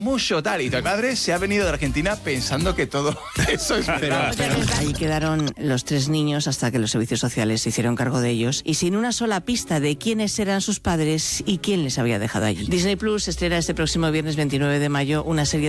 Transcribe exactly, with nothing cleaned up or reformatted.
mucho tal. Y tu padre se ha venido de Argentina pensando que todo eso es verdad. Pero, pero ahí quedaron los tres niños hasta que los servicios sociales se hicieron cargo de ellos y sin una sola pista de quiénes eran sus padres y quién les había dejado allí. Disney Plus estrena este próximo viernes veintinueve de mayo una serie